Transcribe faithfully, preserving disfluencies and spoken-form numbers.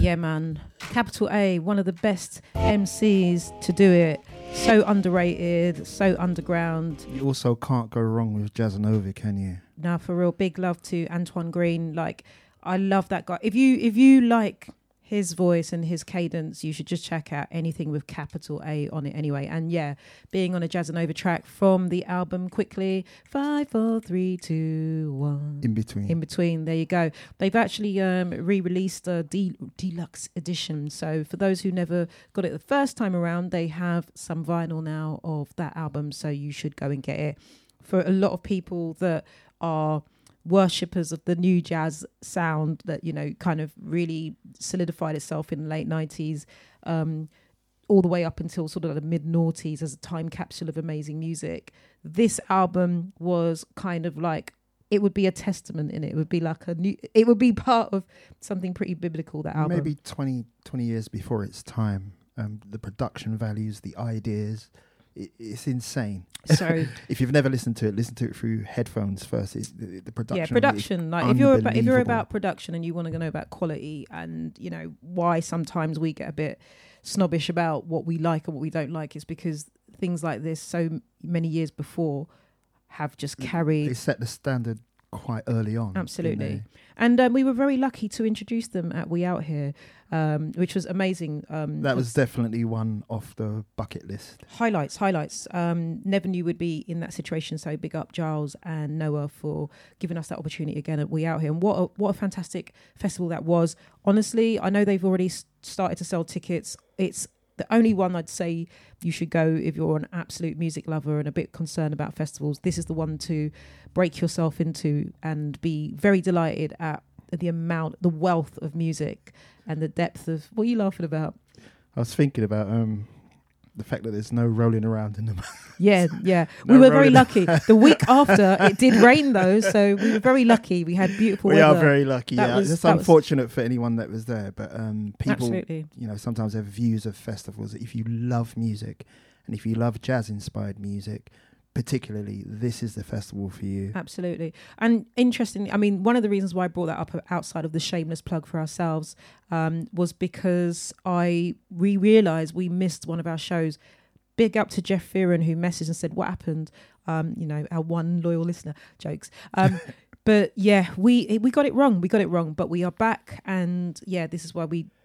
Yeah, man. Capital A, one of the best M Cs to do it. So underrated, so underground. You also can't go wrong with Jazzanova, can you? Now, for real, big love to Antoine Green. Like, I love that guy. If you if you like his voice and his cadence, you should just check out anything with capital A on it anyway. And yeah, being on a Jazzanova track from the album Quickly, five, four, three, two, one. In between. In between, there you go. They've actually um, re-released a de- deluxe edition. So for those who never got it the first time around, they have some vinyl now of that album. So you should go and get it. For a lot of people that are worshippers of the new jazz sound that, you know, kind of really solidified itself in the late nineties, um, all the way up until sort of the mid noughties as a time capsule of amazing music. This album was kind of like, it would be a testament in it. It would be like a new, it would be part of something pretty biblical, that album. Maybe twenty, twenty years before its time. Um, the production values, the ideas, it, it's insane. So if you've never listened to it, listen to it through headphones first. It's the, the production. Yeah, production. Like if you're about, if you're about production and you want to know about quality and, you know, why sometimes we get a bit snobbish about what we like and what we don't like, is because things like this so many years before have just carried. They set the standard quite early on. Absolutely. And um, we were very lucky to introduce them at We Out Here, um, which was amazing. Um, that was definitely one off the bucket list. Highlights, highlights. Um, never knew we'd be in that situation. So big up Giles and Noah for giving us that opportunity again at We Out Here. And what a, what a fantastic festival that was. Honestly, I know they've already s- started to sell tickets. It's the only one I'd say you should go if you're an absolute music lover and a bit concerned about festivals. This is the one to break yourself into and be very delighted at the amount, the wealth of music and the depth of... What are you laughing about? I was thinking about um, the fact that there's no rolling around in them. Yeah, yeah. No we were very rolling. lucky. The week after, it did rain though, so we were very lucky. We had beautiful we weather. are very lucky, That yeah. was- It's that was- unfortunate for anyone that was there, but um, people, Absolutely. you know, sometimes have views of festivals. If you love music and if you love jazz-inspired music, particularly, this is the festival for you. Absolutely. And interestingly, I mean, one of the reasons why I brought that up outside of the shameless plug for ourselves um, was because I we realised we missed one of our shows. Big up to Jeff Fearon, who messaged and said, what happened? Um, you know, our one loyal listener. Jokes. Um, but yeah, we we got it wrong. We got it wrong. But we are back. And yeah, this is why we